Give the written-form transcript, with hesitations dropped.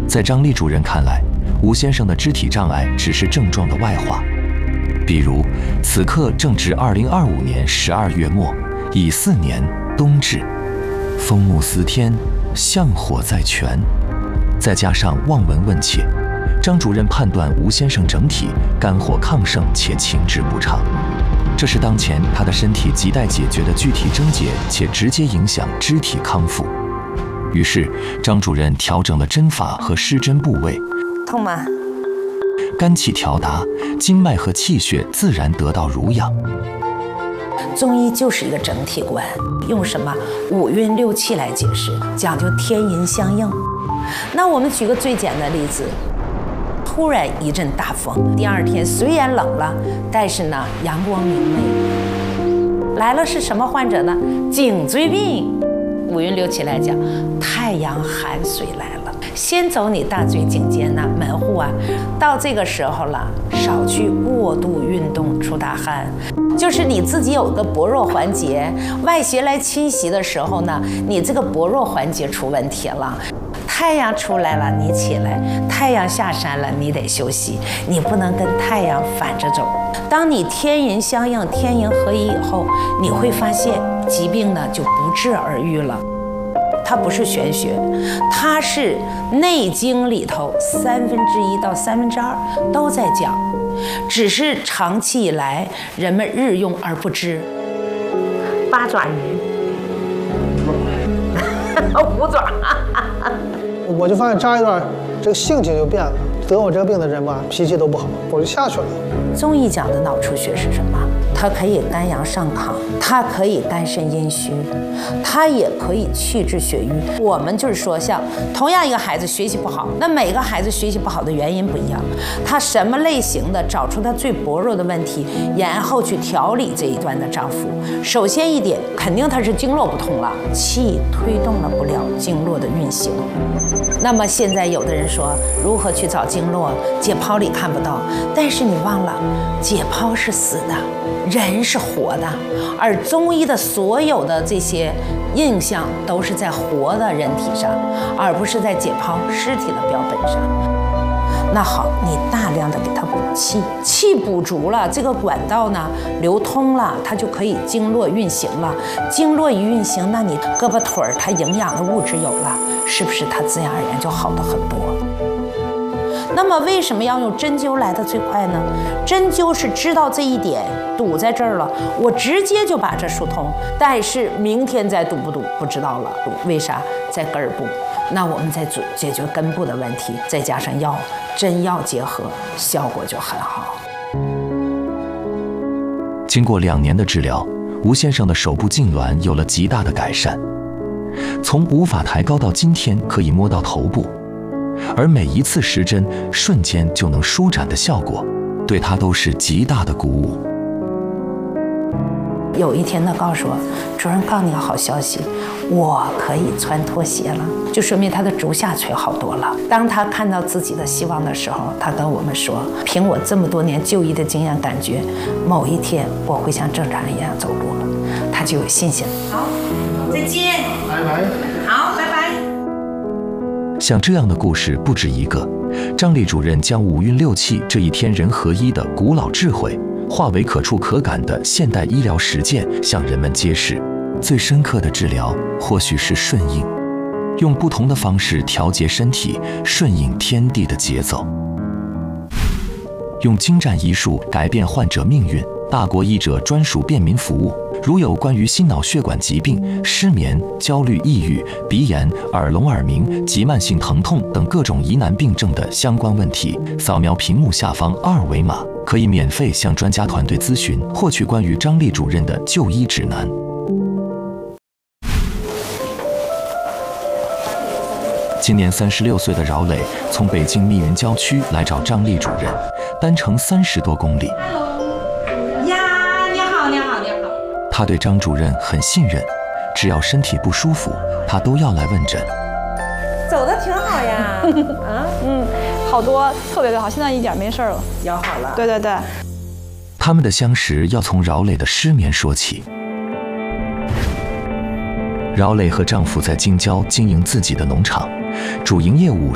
在张丽主任看来，吴先生的肢体障碍只是症状的外化。比如，此刻正值2025年12月末，乙巳年冬至，风木司天，相火在泉，再加上望闻问切，张主任判断吴先生整体肝火亢盛且情志不畅，这是当前他的身体亟待解决的具体症结，且直接影响肢体康复。于是，张主任调整了针法和施针部位， 痛吗？ 肝气调达，经脉和气血自然得到濡养。 中医就是一个整体观，用什么五运六气来解释，讲究天阴相应。那我们举个最简单的例子，突然一阵大风，第二天虽然冷了，但是呢阳光明媚。来了是什么患者呢？颈椎病。五运六气来讲，太阳寒水来了，先走你大椎颈间呐，门户啊，到这个时候了，少去过度运动出大汗，就是你自己有个薄弱环节，外邪来侵袭的时候呢，你这个薄弱环节出问题了。太阳出来了，你起来；太阳下山了，你得休息。你不能跟太阳反着走。当你天阴相应、天阴合一以后，你会发现疾病呢就不治而愈了。它不是玄学，它是《内经》里头1/3到2/3都在讲，只是长期以来人们日用而不知。八爪鱼，五爪。 我就发现扎一段，这个性情就变了。得我这个病的人吧，脾气都不好，我就下去了。 中医讲的脑出血是什么？它可以肝阳上亢，它可以肝肾阴虚，它也可以气滞血瘀。我们就是说，像同样一个孩子学习不好，那每个孩子学习不好的原因不一样，他什么类型的，找出他最薄弱的问题，然后去调理这一端的脏腑。首先一点，肯定他是经络不通了，气推动了不了经络的运行。那么现在有的人说，如何去找经络？解剖里看不到，但是你忘了，解剖是死的，人是活的，而中医的所有的这些印象都是在活的人体上，而不是在解剖尸体的标本上。那好，你大量的给它补气，气补足了，这个管道呢流通了，它就可以经络运行了。经络一运行，那你胳膊腿儿它营养的物质有了，是不是它自然而然就好的很多？那么为什么要用针灸来的最快呢？针灸是知道这一点堵在这儿了，我直接就把这疏通。但是明天再堵不堵不知道了，为啥？在根儿部。那我们再解决根部的问题，再加上药，针药结合，效果就很好。 经过2年的治疗，吴先生的手部痉挛有了极大的改善，从无法抬高到今天可以摸到头部。而每一次施针瞬间就能舒展的效果，对他都是极大的鼓舞。 有一天他告诉我，主任告诉你个好消息，我可以穿拖鞋了，就说明他的足下垂好多了。当他看到自己的希望的时候，他跟我们说，凭我这么多年就医的经验，感觉某一天我会像正常人一样走路了，他就有信心。好，再见， 拜拜。 好，拜拜。 像这样的故事不止一个，张丽主任将五运六气这一天人合一的古老智慧，化为可触可感的现代医疗实践，向人们揭示，最深刻的治疗或许是顺应，用不同的方式调节身体，顺应天地的节奏，用精湛医术改变患者命运。大国医者专属便民服务，如有关于心脑血管疾病、失眠、焦虑、抑郁、鼻炎、耳聋耳鸣及慢性疼痛等各种疑难病症的相关问题，扫描屏幕下方2维码，可以免费向专家团队咨询，获取关于张丽主任的就医指南。今年36岁的饶磊从北京密云郊区来找张丽主任，单程30多公里。他对张主任很信任，只要身体不舒服，他都要来问诊。 走的挺好呀， 好多特别好，现在一点没事了， 腰好了。 对对对。 他们的相识要从饶磊的失眠说起。饶磊和丈夫在京郊经营自己的农场，主营业务